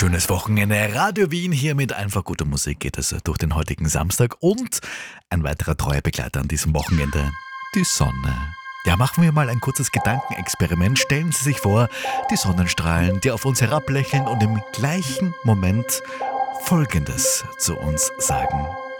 Schönes Wochenende. Radio Wien hier mit einfach guter Musik geht es durch den heutigen Samstag und ein weiterer treuer Begleiter an diesem Wochenende, die Sonne. Ja, machen wir mal ein kurzes Gedankenexperiment. Stellen Sie sich vor, die Sonnenstrahlen, die auf uns herablächeln und im gleichen Moment Folgendes zu uns sagen.